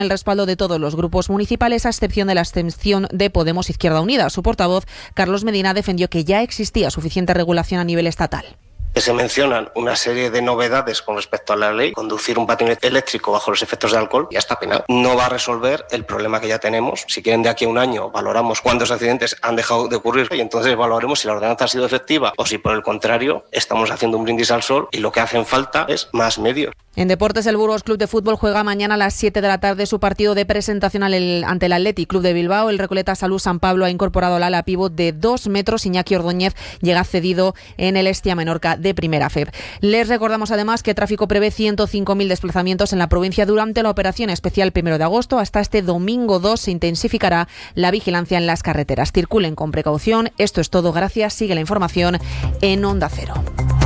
el respaldo de todos los grupos municipales, a excepción de la abstención de Podemos Izquierda Unida. Su portavoz, Carlos Medina, defendió que ya existía suficiente regulación a nivel estatal. Se mencionan una serie de novedades con respecto a la ley. Conducir un patinete eléctrico bajo los efectos de alcohol ya está penado. No va a resolver el problema que ya tenemos. Si quieren, de aquí a un año valoramos cuántos accidentes han dejado de ocurrir y entonces evaluaremos si la ordenanza ha sido efectiva o si, por el contrario, estamos haciendo un brindis al sol y lo que hacen falta es más medios. En deportes, el Burgos Club de Fútbol juega mañana a las 7 de la tarde su partido de presentación ante el Athletic Club de Bilbao. El Recoleta Salud San Pablo ha incorporado al ala pívot de 2 metros. Iñaki Ordóñez llega cedido en el Hestia Menorca de Primera FEB. Les recordamos además que Tráfico prevé 105.000 desplazamientos en la provincia durante la operación especial 1 de agosto. Hasta este domingo 2 se intensificará la vigilancia en las carreteras. Circulen con precaución. Esto es todo. Gracias. Sigue la información en Onda Cero.